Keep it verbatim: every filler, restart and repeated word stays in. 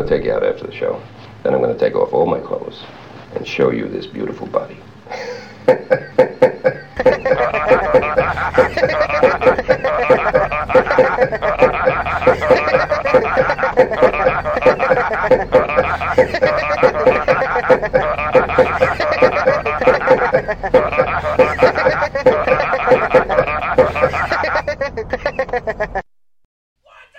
to take you out after the show. Then I'm going to take off all my clothes and show you this beautiful body.